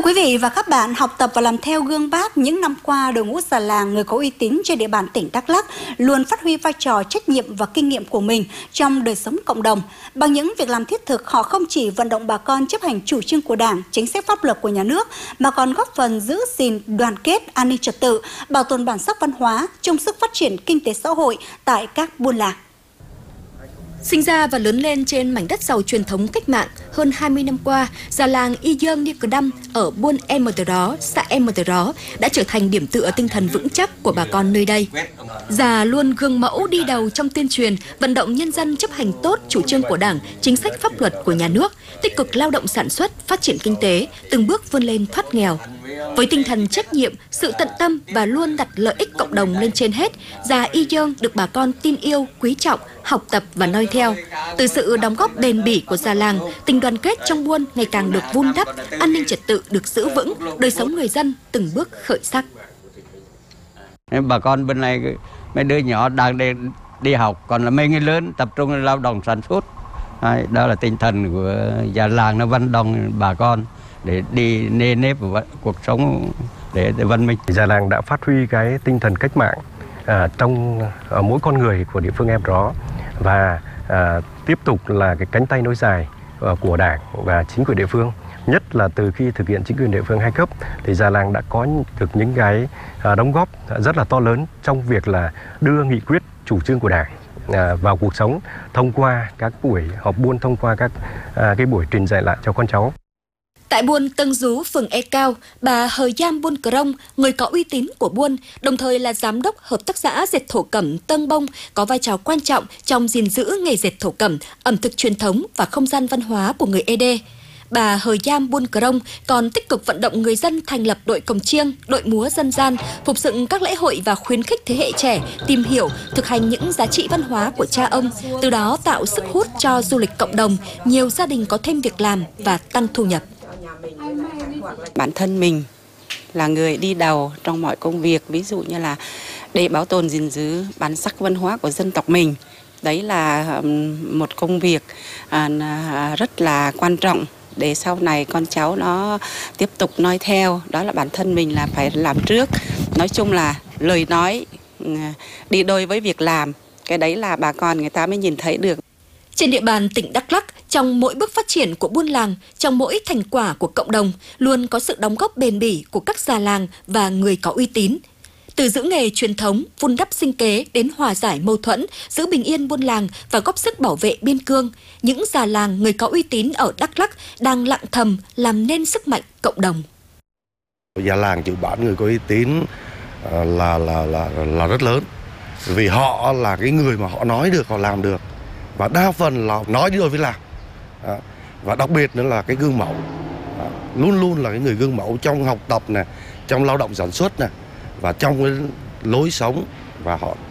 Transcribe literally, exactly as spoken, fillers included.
quý vị và các bạn, học tập và làm theo gương Bác, những năm qua, đội ngũ già làng, người có uy tín trên địa bàn tỉnh Đắk Lắk luôn phát huy vai trò trách nhiệm và kinh nghiệm của mình trong đời sống cộng đồng. Bằng những việc làm thiết thực, họ không chỉ vận động bà con chấp hành chủ trương của Đảng, chính sách pháp luật của nhà nước, mà còn góp phần giữ gìn đoàn kết, an ninh trật tự, bảo tồn bản sắc văn hóa, chung sức phát triển kinh tế xã hội tại các buôn làng. Sinh ra và lớn lên trên mảnh đất giàu truyền thống cách mạng, hơn hai mươi năm qua, già làng Y Dương Ni Cờ Đăm ở buôn Em Mờ Tờ Đó, xã Em Mờ Tờ Đó đã trở thành điểm tựa tinh thần vững chắc của bà con nơi đây. Già luôn gương mẫu đi đầu trong tuyên truyền, vận động nhân dân chấp hành tốt chủ trương của Đảng, chính sách pháp luật của nhà nước, tích cực lao động sản xuất, phát triển kinh tế, từng bước vươn lên thoát nghèo. Với tinh thần trách nhiệm, sự tận tâm và luôn đặt lợi ích cộng đồng lên trên hết, già Y Dương được bà con tin yêu, quý trọng, học tập và noi theo. Từ sự đóng góp bền bỉ của già làng, tình đoàn kết trong buôn ngày càng được vun đắp, an ninh trật tự được giữ vững, đời sống người dân từng bước khởi sắc. Bà con bên này, mấy đứa nhỏ đang đi, đi học, còn là mấy người lớn tập trung lao động sản xuất. Đó là tinh thần của già làng, nó vận động bà con để đi nê nếp vào cuộc sống để, để văn minh. Già làng đã phát huy cái tinh thần cách mạng à, trong à, mỗi con người của địa phương Em đó, và à, tiếp tục là cái cánh tay nối dài à, của Đảng và chính quyền địa phương. Nhất là từ khi thực hiện chính quyền địa phương hai cấp thì già làng đã có được những cái à, đóng góp rất là to lớn trong việc là đưa nghị quyết chủ trương của Đảng à, vào cuộc sống thông qua các buổi họp buôn, thông qua các à, cái buổi truyền dạy lại cho con cháu. Tại buôn Tân Dú, phường E Cao, bà Hờ Giam Buôn Cờ Rông, người có uy tín của buôn, đồng thời là giám đốc hợp tác xã dệt thổ cẩm Tân Bông, có vai trò quan trọng trong gìn giữ nghề dệt thổ cẩm, ẩm thực truyền thống và không gian văn hóa của người Ê Đê. Bà Hờ Giam Buôn Cờ Rông còn tích cực vận động người dân thành lập đội cồng chiêng, đội múa dân gian, phục dựng các lễ hội và khuyến khích thế hệ trẻ tìm hiểu, thực hành những giá trị văn hóa của cha ông, từ đó tạo sức hút cho du lịch cộng đồng, nhiều gia đình có thêm việc làm và tăng thu nhập. Bản thân mình là người đi đầu trong mọi công việc, ví dụ như là để bảo tồn gìn giữ bản sắc văn hóa của dân tộc mình. Đấy là một công việc rất là quan trọng để sau này con cháu nó tiếp tục noi theo. Đó là bản thân mình là phải làm trước. Nói chung là lời nói đi đôi với việc làm, cái đấy là bà con người ta mới nhìn thấy được. Trên địa bàn tỉnh Đắk Lắk, trong mỗi bước phát triển của buôn làng, trong mỗi thành quả của cộng đồng, luôn có sự đóng góp bền bỉ của các già làng và người có uy tín. Từ giữ nghề truyền thống, vun đắp sinh kế đến hòa giải mâu thuẫn, giữ bình yên buôn làng và góp sức bảo vệ biên cương, những già làng người có uy tín ở Đắk Lắk đang lặng thầm làm nên sức mạnh cộng đồng. Già làng chữ bản người có uy tín là là là là rất lớn, vì họ là cái người mà họ nói được, họ làm được. Và đa phần là nói đi đôi với làm. Và đặc biệt nữa là cái gương mẫu. Luôn luôn là cái người gương mẫu trong học tập này, trong lao động sản xuất này, và trong cái lối sống, và họ